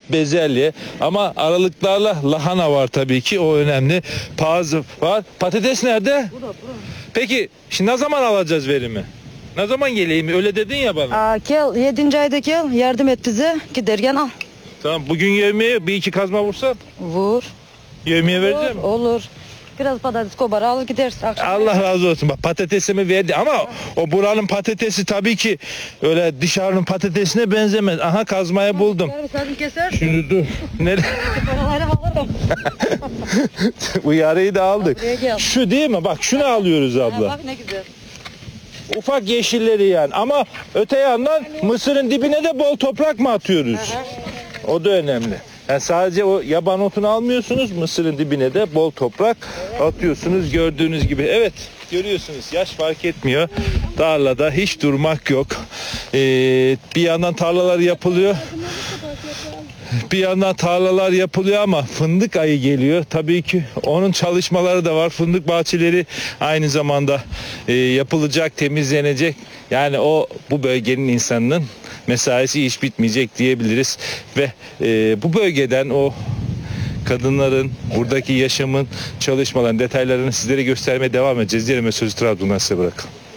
bezelye ama aralıklarla lahana var tabii ki, o önemli. Pazı var. Patates nerede? Peki şimdi ne zaman alacağız verimi? Ne zaman geleyim? Öyle dedin ya bana. Gel 7. ayda gel yardım et bize giderken al. Tamam, bugün yevmiye bir iki kazma vursan Vur. yevmiye vereceğim. Olur. Biraz patates kobar al gidersin akşam. Allah razı olsun. Bak patatesimi verdi ama o buranın patatesi tabii ki öyle dışarının patatesine benzemez. Aha, kazmayı buldum. Sen keser. Şimdi dur. Nerede? Paraları alırım. Uyarıyı da aldık. Buraya gel. Şu değil mi? Bak şunu alıyoruz abla. Bak ne güzel. Ufak yeşilleri yani. Ama öte yandan mısırın dibine de bol toprak mı atıyoruz? O da önemli. Yani sadece o yaban otunu almıyorsunuz, mısırın dibine de bol toprak atıyorsunuz gördüğünüz gibi. Evet, görüyorsunuz, yaş fark etmiyor. Tarlada hiç durmak yok. Bir yandan tarlalar yapılıyor. Bir yandan tarlalar yapılıyor ama fındık ayı geliyor. Tabii ki onun çalışmaları da var. Fındık bahçeleri aynı zamanda yapılacak, temizlenecek. Yani o bu bölgenin insanının mesaisi hiç bitmeyecek diyebiliriz. Ve bu bölgeden o kadınların, buradaki yaşamın, çalışmaların detaylarını sizlere göstermeye devam edeceğiz. Diyelim ve sözü Trabzon'dan size bırakalım.